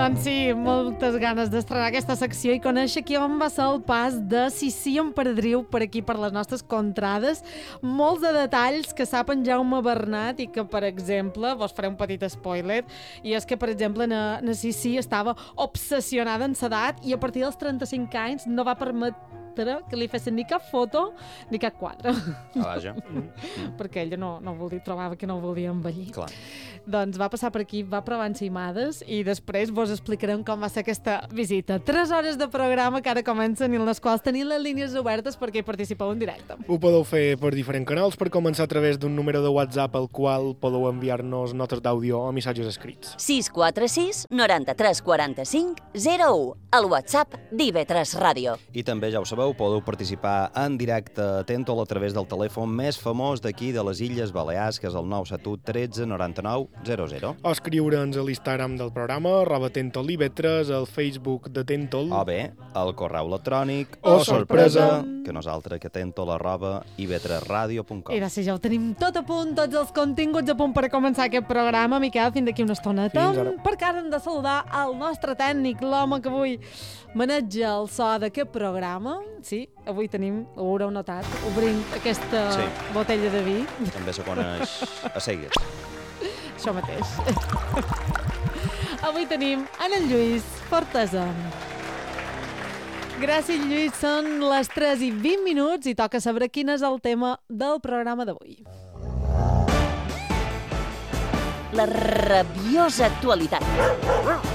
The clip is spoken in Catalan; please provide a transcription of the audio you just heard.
Doncs sí, moltes ganes d'estrenar aquesta secció i conèixer com va ser el pas de Sissi Emperadriu per aquí, per les nostres contrades. Molts de detalls que sap en Jaume Bernat i que, per exemple, vos faré un petit spoiler, i és que, per exemple, na Sissi estava obsessionada en l'edat i a partir dels 35 anys no va permetre que li fessin ni cap foto ni cap quadre. Vaja. Perquè ella trobava que no volia envellir. Clar. Doncs va passar per aquí, va provar encimades i després vos explicarem com va ser aquesta visita. 3 hores de programa que ara comencen i en les quals tenim les línies obertes perquè hi participeu en directe. Ho podeu fer per diferents canals, per començar a través d'un número de WhatsApp al qual podeu enviar-nos notes d'àudio o missatges escrits. 646 93 45 01, el WhatsApp d'IV3 Ràdio. I també, ja ho sabeu, podeu participar en directe a Tentol a través del telèfon més famós d'aquí de les Illes Balears, que és el 971 13 99 00. O escriure'ns a l'Instagram del programa, @TentolIV3, al Facebook de Tentol. O bé, al correu electrònic O sorpresa, que nosaltres que tentol@iv3radio.com. I de si ja ho tenim tot a punt, tots els continguts a punt per començar aquest programa, Miquel, fins d'aquí una estoneta. Fins ara. Perquè ara hem de saludar el nostre tècnic, l'home que avui maneja el so d'aquest programa. Sí, avui tenim, ho haureu notat, obrim aquesta botella de vi. També se coneix a cegues. Això mateix. Avui tenim en Lluís Fortesa. Gràcies, Lluís. Són les 3:20 i toca saber quin és el tema del programa d'avui. La rabiosa actualitat.